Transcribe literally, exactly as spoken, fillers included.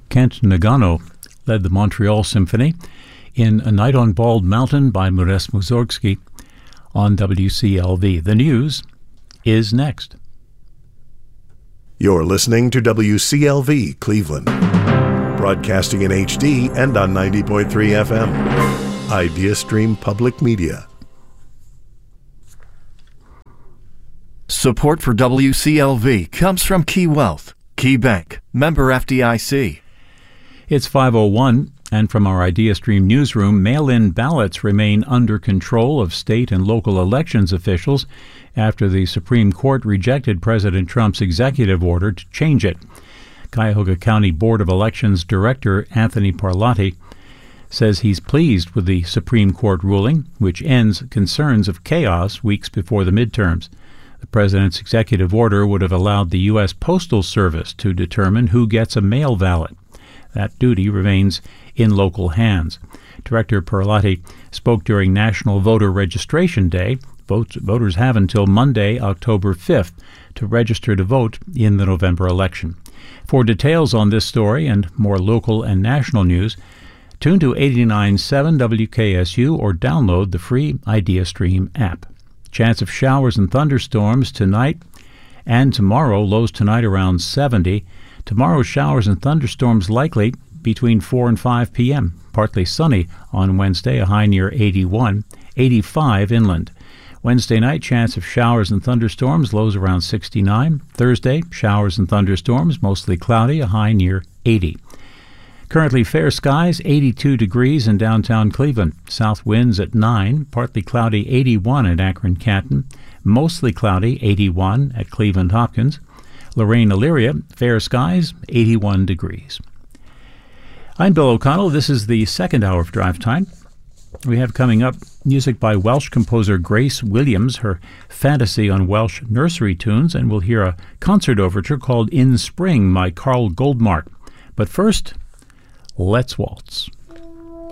Kent Nagano led the Montreal Symphony in A Night on Bald Mountain by Modest Mussorgsky on W C L V. The news is next. You're listening to W C L V Cleveland, broadcasting in H D and on ninety point three F M. IdeaStream Public Media. Support for W C L V comes from Key Wealth, Key Bank, member F D I C. It's five oh one, and from our IdeaStream newsroom, mail-in ballots remain under control of state and local elections officials after the Supreme Court rejected President Trump's executive order to change it. Cuyahoga County Board of Elections Director Anthony Parlati says he's pleased with the Supreme Court ruling, which ends concerns of chaos weeks before the midterms. The president's executive order would have allowed the U S Postal Service to determine who gets a mail ballot. That duty remains in local hands. Director Parlati spoke during National Voter Registration Day. Votes, voters have until Monday, October fifth, to register to vote in the November election. For details on this story and more local and national news, tune to eighty-nine point seven W K S U or download the free IdeaStream app. Chance of showers and thunderstorms tonight and tomorrow. Lows tonight around seventy. Tomorrow, showers and thunderstorms likely between four and five p.m. Partly sunny on Wednesday, a high near eighty-one, eighty-five inland. Wednesday night, chance of showers and thunderstorms, lows around sixty-nine. Thursday, showers and thunderstorms, mostly cloudy, a high near eighty. Currently fair skies, eighty-two degrees in downtown Cleveland. South winds at nine, partly cloudy, eighty-one at Akron-Canton. Mostly cloudy, eighty-one at Cleveland-Hopkins. Lorraine, Elyria, fair skies, eighty-one degrees. I'm Bill O'Connell. This is the second hour of Drive Time. We have coming up music by Welsh composer Grace Williams, her fantasy on Welsh nursery tunes, and we'll hear a concert overture called In Spring by Carl Goldmark. But first, let's waltz.